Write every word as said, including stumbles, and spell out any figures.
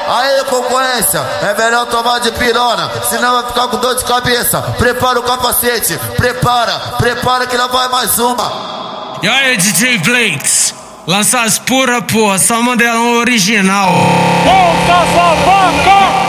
Aí, concorrência, é melhor tomar de pirona, senão vai ficar com dor de cabeça. Prepara o capacete, prepara, prepara que lá vai mais uma. E aí, D J Blakes, lança as pura, porra, só mandelão original. Ô, Casablanca!